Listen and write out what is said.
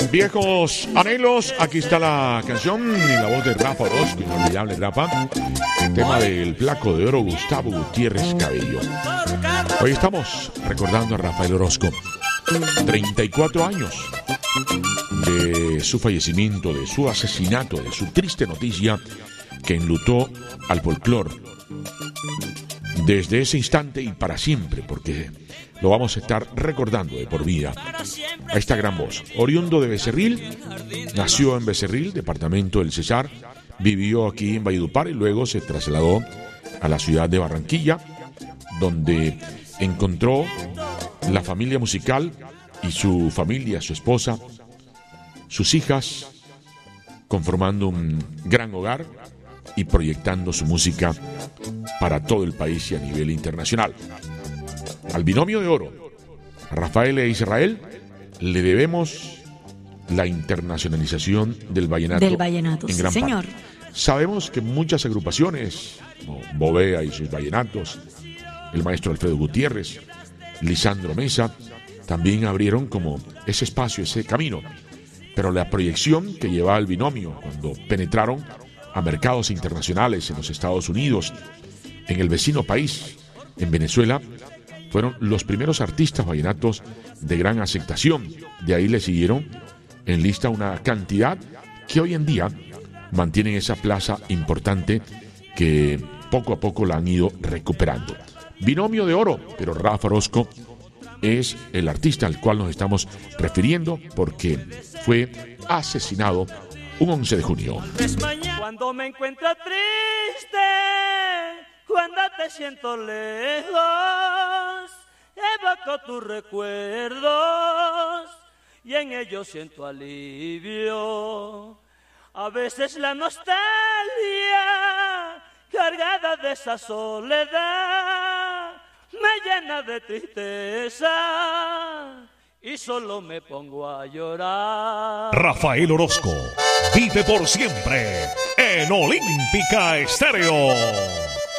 Viejos anhelos, aquí está la canción y la voz de Rafa Orozco, inolvidable Rafa, tema del Flaco de Oro Gustavo Gutiérrez Cabello. Hoy estamos recordando a Rafael Orozco, 34 años de su fallecimiento, de su asesinato, de su triste noticia que enlutó al folclore desde ese instante y para siempre, porque lo vamos a estar recordando de por vida a esta gran voz. Oriundo de Becerril, nació en Becerril, departamento del Cesar, vivió aquí en Valledupar y luego se trasladó a la ciudad de Barranquilla, donde encontró la familia musical y su familia, su esposa, sus hijas, conformando un gran hogar y proyectando su música para todo el país y a nivel internacional. Al binomio de oro, a Rafael e Israel, le debemos la internacionalización del vallenato. Del vallenato, en sí, gran señor. parte. Sabemos que muchas agrupaciones, como Bovea y sus vallenatos, el maestro Alfredo Gutiérrez, Lisandro Mesa, también abrieron como ese espacio, ese camino. Pero la proyección que llevaba el binomio cuando penetraron a mercados internacionales en los Estados Unidos, en el vecino país, en Venezuela, fueron los primeros artistas vallenatos de gran aceptación. De ahí le siguieron en lista una cantidad que hoy en día mantienen esa plaza importante que poco a poco la han ido recuperando. Binomio de oro, pero Rafa Orozco es el artista al cual nos estamos refiriendo porque fue asesinado un 11 de junio. Cuando me encuentro triste, cuando te siento lejos, evoco tus recuerdos y en ellos siento alivio. A veces la nostalgia, cargada de esa soledad, me llena de tristeza y solo me pongo a llorar. Rafael Orozco vive por siempre en Olímpica Estéreo.